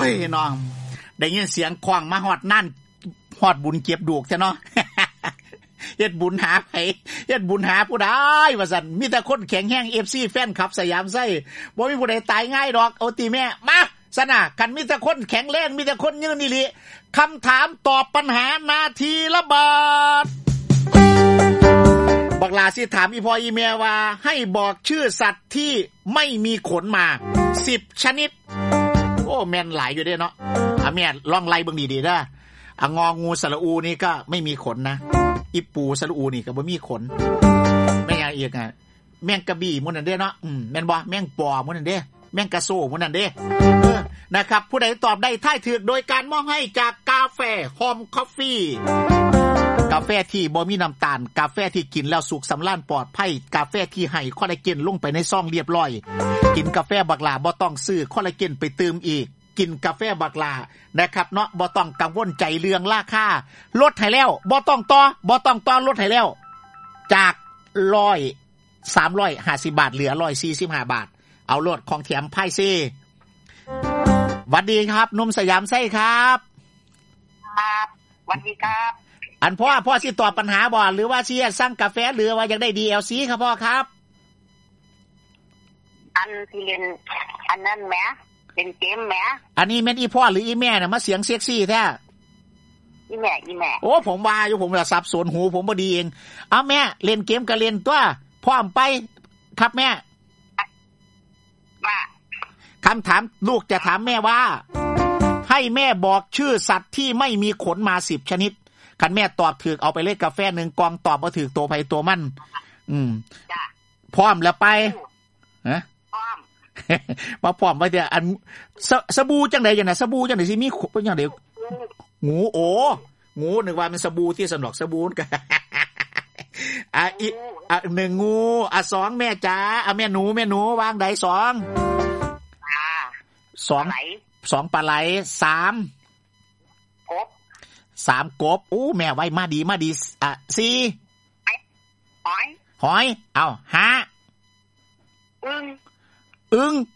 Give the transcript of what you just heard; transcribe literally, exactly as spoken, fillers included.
ยน้องได้ยินเสียงคว้างมาฮอดนั่นฮอดบุญเก็บดูกซะเนาะ เฮ็ดบุญหาไผเฮ็ดบุญหาผู้ใดว่าซั่นมีแต่คนแข็งแรง เอฟ ซี แฟนคลับสยามไส้บ่มีผู้ใดตายง่ายดอกโอติแม่มาซะนะคันมีแต่คนแข็งแรงมีแต่คนยืนนี่ลิคำถามตอบปัญหานาทีละบาทบักลาสิถามอีพ่ออีแม่ว่าให้บอกชื่อสัตว์ที่ไม่มีขนมาสิบชนิดโอ้แม่นหลายอยู่เด้เนาะอ่ะแม่ลองไล่เบิ่งดีๆเด้ออ่ะงองูสระอูนี่ก็ไม่มีขนนะอีปูสระอูนี่ก็บ่มีขนแม่ยังอีกอ่ะแมงกะบี่มื้อนั้นเด้เนาะอืมแม่นบ่แมงปอมื้อนั้นเด้แมงกะโซ่มื้อนั้นเด้เออนะครับผู้ใดตอบได้ทายถูกโดยการมอบให้จากกาแฟหอมคอฟฟี่กาแฟที่บ่มีน้ำตาลกาแฟที่กินแล้วสุขสำราญปลอดภัยกาแฟที่ให้คอลลาเจนลงไปในซองเรียบร้อยกินกาแฟบักหลาบ่ต้องซื้อคอลลาเจนไปเติมอีกกินกาแฟบักหลานะครับเนาะบ่ต้องกังวลใจเรื่องราคาลดให้แล้วบ่ต้องต่อบ่ต้องต่อลดให้แล้วจากหนึ่งร้อย สามร้อยห้าสิบบาทเหลือหนึ่งร้อยสี่สิบห้าบาทเอาลดของแถมไพ่ซี่หวัดดีครับนุ่มสยามไส้ครับครับหวัดดีครับอันพ่อพ่อสิตอบปัญหาบ่หรือว่าสิสั่งกาแฟหรือว่าอยากได้ ดี แอล ซี ครับพ่อครับอันที่เล่นอันนั้นแหมเป็นเกมแหมอันนี้แม่นอีพ่อหรืออีแม่น่ะมาเสียงเซ็กซี่แท้อีแม่อีแม่โอ้ผมว่าอยู่ผมละสับสนหูผมบ่ดีเองเอาแม่เล่นเกมก็เล่นตัวพร้อมไปครับแม่ว่าคำถามลูกจะถามแม่ว่าให้แม่บอกชื่อสัตว์ที่ไม่มีขนมาสิบชนิดคันแม่ตอบถูกเอาไปเลยกาแฟหนึ่งกองตอบบ่ถูกตัวไผตัวมันอืมจ้ะพร้อมแล้วไปฮะพร้อมมาพร้อมไว้เด้ออันสบู่จังได๋จังน่ะสบู่จังได๋สิมีเป็นจังได๋งูโอ้งูนึกว่ามันสบู่ที่สนอกสบู่ก็อ่ะอีอ่ะหนึ่งงูอ่ะสองแม่จ๋าอ่ะแม่หนูแม่หนูวางใดสองอ่าสองสองปลาไหลสามกบสามกบอู้แม่ไว้มาดีมาดีอ่ะสี่หอยหอยเอาห้าอึ้งอึ้ง